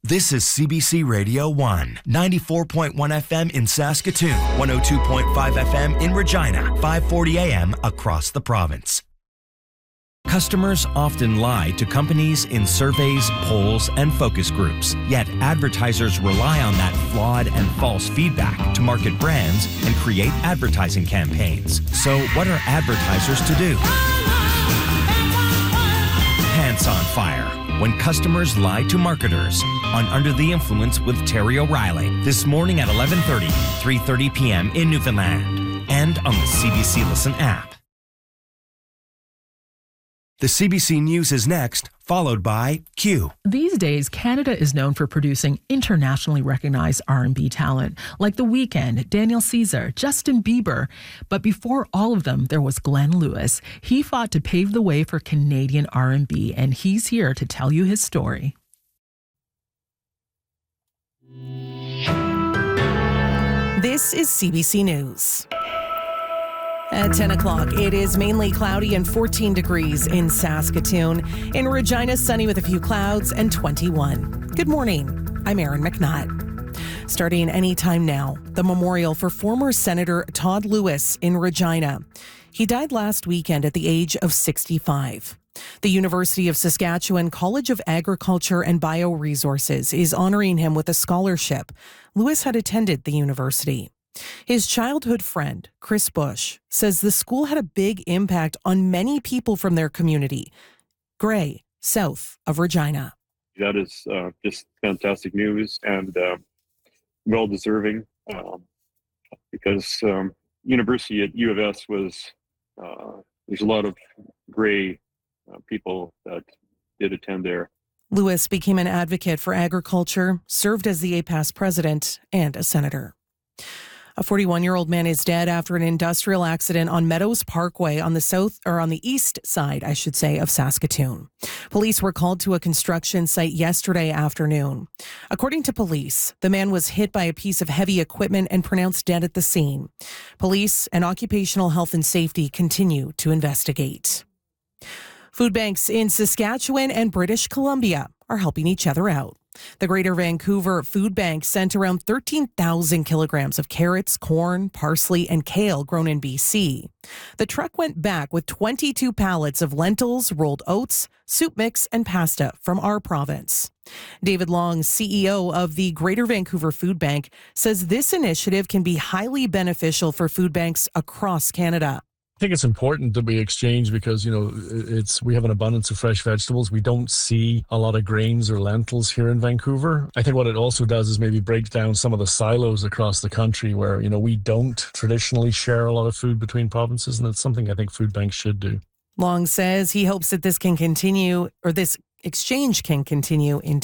This is CBC Radio 1, 94.1 FM in Saskatoon, 102.5 FM in Regina, 540 AM across the province. Customers often lie to companies in surveys, polls, and focus groups. Yet advertisers rely on that flawed and false feedback to market brands and create advertising campaigns. So what are advertisers to do? Pants on fire. When customers lie to marketers on Under the Influence with Terry O'Reilly this morning at 11:30, 3:30 p.m. in Newfoundland and on the CBC Listen app. The CBC News is next, followed by Q. These days, Canada is known for producing internationally recognized R&B talent, like The Weeknd, Daniel Caesar, Justin Bieber. But before all of them, there was Glenn Lewis. He fought to pave the way for Canadian R&B, and he's here to tell you his story. This is CBC News. At 10 o'clock, it is mainly cloudy and 14 degrees in Saskatoon. In Regina, sunny with a few clouds and 21. Good morning. I'm Erin McNutt. Starting anytime now, the memorial for former Senator Todd Lewis in Regina. He died last weekend at the age of 65. The University of Saskatchewan College of Agriculture and Bioresources is honoring him with a scholarship. Lewis had attended the university. His childhood friend, Chris Bush, says the school had a big impact on many people from their community. Gray, south of Regina. That is just fantastic news and well-deserving because university at U of S was, there's a lot of Gray people that did attend there. Lewis became an advocate for agriculture, served as the APAS president and a senator. A 41-year-old man is dead after an industrial accident on Meadows Parkway on the east side, of Saskatoon. Police were called to a construction site yesterday afternoon. According to police, the man was hit by a piece of heavy equipment and pronounced dead at the scene. Police and Occupational Health and Safety continue to investigate. Food banks in Saskatchewan and British Columbia are helping each other out. The Greater Vancouver Food Bank sent around 13,000 kilograms of carrots, corn, parsley, and kale grown in BC. The truck went back with 22 pallets of lentils, rolled oats, soup mix, and pasta from our province. David Long, CEO of the Greater Vancouver Food Bank, says this initiative can be highly beneficial for food banks across Canada. I think it's important that we exchange because, we have an abundance of fresh vegetables. We don't see a lot of grains or lentils here in Vancouver. I think what it also does is maybe break down some of the silos across the country where, we don't traditionally share a lot of food between provinces. And it's something I think food banks should do. Long says he hopes that this exchange can continue into